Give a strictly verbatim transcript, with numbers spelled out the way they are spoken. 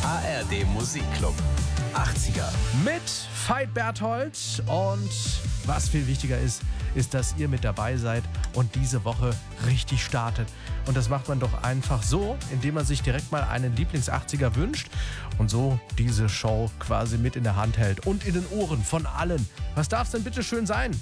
A R D Musikclub achtziger. Mit Veit Berthold. Und was viel wichtiger ist, ist, dass ihr mit dabei seid und diese Woche richtig startet. Und das macht man doch einfach so, indem man sich direkt mal einen Lieblings-achtziger wünscht und so diese Show quasi mit in der Hand hält und in den Ohren von allen. Was darf es denn bitte schön sein?